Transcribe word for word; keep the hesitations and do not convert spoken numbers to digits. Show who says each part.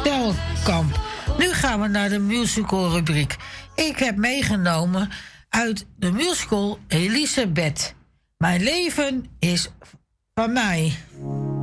Speaker 1: Telkamp. Nu gaan we naar de musical rubriek. Ik heb meegenomen uit de musical Elisabeth. Mijn leven is van mij.